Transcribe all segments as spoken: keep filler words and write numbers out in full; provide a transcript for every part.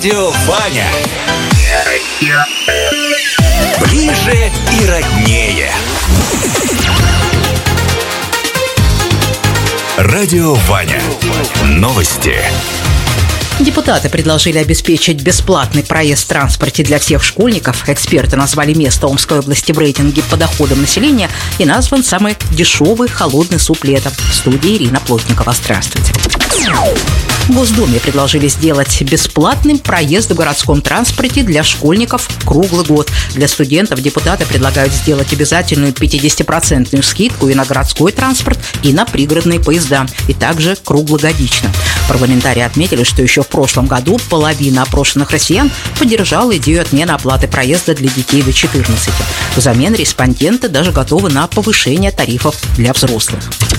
Радио Ваня. Ближе и роднее. Радио Ваня. Новости. Депутаты предложили обеспечить бесплатный проезд в транспорте для всех школьников. Эксперты назвали место Омской области в рейтинге по доходам населения и назван самый дешевый холодный суп лета. В студии Ирина Плотникова. Здравствуйте. В Госдуме предложили сделать бесплатным проезд в городском транспорте для школьников круглый год. Для студентов депутаты предлагают сделать обязательную пятидесятипроцентную скидку и на городской транспорт, и на пригородные поезда, и также круглогодично. Парламентарии отметили, что еще в прошлом году половина опрошенных россиян поддержала идею отмены оплаты проезда для детей до четырнадцати. Взамен респонденты даже готовы на повышение тарифов для взрослых.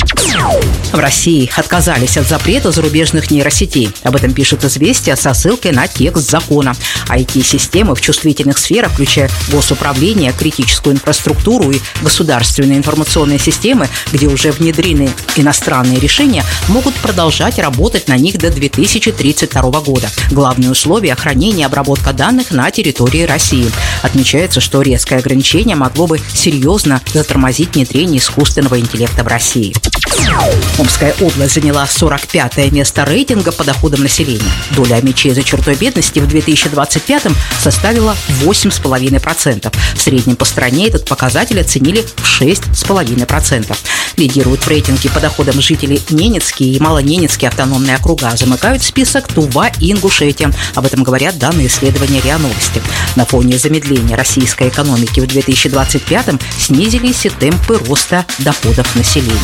В России отказались от запрета зарубежных нейросетей. Об этом пишет «Известия» со ссылкой на текст закона. ай ти-системы в чувствительных сферах, включая госуправление, критическую инфраструктуру и государственные информационные системы, где уже внедрены иностранные решения, могут продолжать работать на них до две тысячи тридцать второго года. Главное условие – хранение и обработка данных на территории России. Отмечается, что резкое ограничение могло бы серьезно затормозить внедрение искусственного интеллекта в России. Омская область заняла сорок пятое место рейтинга по доходам населения. Доля омичей за чертой бедности в две тысячи двадцать пятом составила восемь целых пять десятых процента. В среднем по стране этот показатель оценили в шесть целых пять десятых процента. Лидируют в рейтинге по доходам жители Ненецкие и Малоненецкие автономные округа. Замыкают список Тува и Ингушетия. Об этом говорят данные исследования РИА Новости. На фоне замедления российской экономики в две тысячи двадцать пятом снизились и темпы роста доходов населения.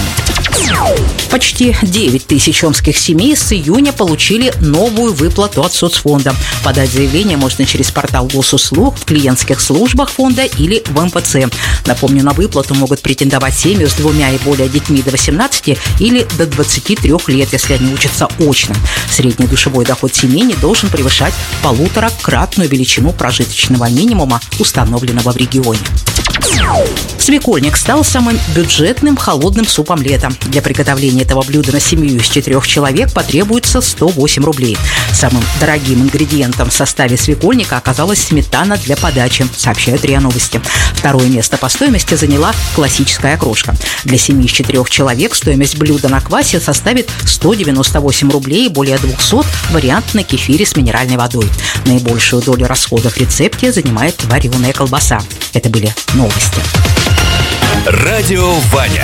Почти девять тысяч омских семей с июня получили новую выплату от соцфонда. Подать заявление можно через портал госуслуг, в клиентских службах фонда или в эм пэ цэ. Напомню, на выплату могут претендовать семьи с двумя и более детьми до восемнадцати или до двадцати трёх лет, если они учатся очно. Средний душевой доход семьи не должен превышать полуторакратную величину прожиточного минимума, установленного в регионе. Свекольник стал самым бюджетным холодным супом лета. Для приготовления этого блюда на семью из четырех человек потребуется сто восемь рублей. Самым дорогим ингредиентом в составе свекольника оказалась сметана для подачи, сообщают РИА Новости. Второе место по стоимости заняла классическая окрошка. Для семьи из четырех человек стоимость блюда на квасе составит сто девяносто восемь рублей и более двухсот вариант на кефире с минеральной водой. Наибольшую долю расходов в рецепте занимает вареная колбаса. Это были новости. Радио Ваня.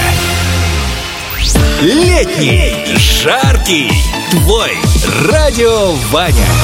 Летний, жаркий, твой Радио Ваня.